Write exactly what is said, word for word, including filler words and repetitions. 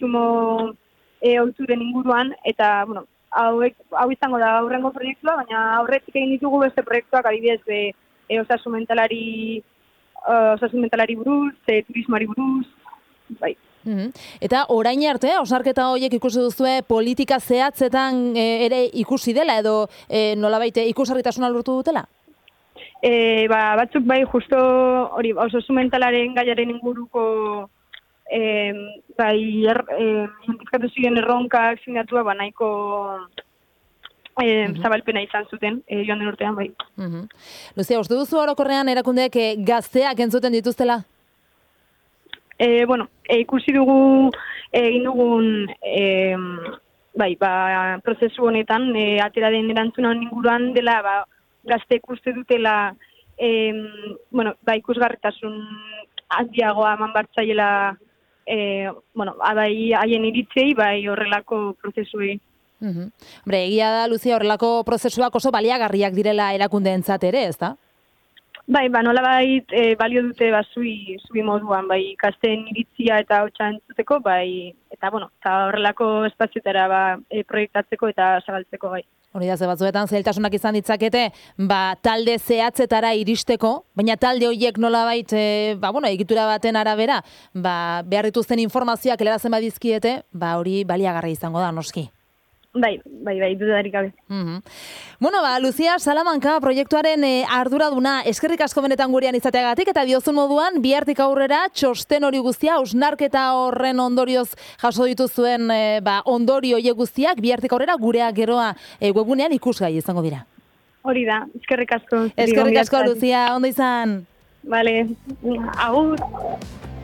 kontsumo e, ohituren inguruan, eta, bueno, hauek, hau izango da aurrengo proiektua, baina aurretik egin ditugu beste proiektuak, adibidez, e, e, osasun mentalari, uh, osasun mentalari buruz, e, turismoari buruz, bai. Mm-hmm. Eta orain arte, osarketa horiek ikusi duzue politika zehatzetan e, ere ikusi dela, edo e, nolabait ikusarritasuna lortu dutela? E, ba, batzuk bai, justo hori, osasun mentalaren gaiaren inguruko e, bai, er, e, identifikatu ziren erronkak sinatua, ba, nahiko e, mm-hmm. zabalpena izan zuten, e, joan den urtean bai. Mm-hmm. Lucia, uste duzu orokorrean erakundeek e, gazteak entzuten dituztela? E, bueno, e, ikusi dugu egin dugun e, bai, ba, prozesu honetan, e, atera den erantzuna inguruan dela, ba, gazteek uste dutela e, bueno, ba, ikusgarritasun handiagoa eman bartzaiela e, bueno, bai haien iritzei, bai horrelako prozesuei. Mm-hmm. Hombre, egia da, Lucia, horrelako prozesuak oso baliagarriak direla erakundeentzat ere, ez da? Bai, ba, nola bait, e, balio dute ba, zui, zui moduan, bai, ikasten iritzia eta hotxa entzuteko, bai, eta, bueno, eta horrelako espazioetara ba, e, proiektatzeko eta zabaltzeko, bai. Hori da, ze batzuetan zailtasunak izan ditzakete, ba, talde zehatzetara iristeko, baina talde horiek nolabait, e, ba, bueno, egitura baten arabera, ba, behar dituzten informazioak helarazen badizkiete, ba, hori baliagarri izango da, noski. Bai, bai, bai, dudarik gabe. Mm-hmm. Bueno, ba, Lucia Salamanca proiektuaren e, arduraduna eskerrik asko benetan gurean izateagatik, eta diozun moduan, bihartik aurrera, txosten hori guztia, hausnarketa horren ondorioz jaso dituzuen e, ba, ondorio horiek guztiak, bihartik aurrera gurea geroa e, webgunean ikusgai izango dira. Hori da, eskerrik asko. Eskerrik asko, Lucia, ondo izan. Vale, agur.